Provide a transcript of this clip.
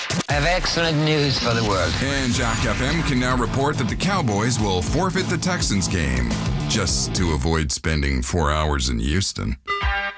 I have excellent news for the world. And Jack FM can now report that the Cowboys will forfeit the Texans game, just to avoid spending 4 hours in Houston.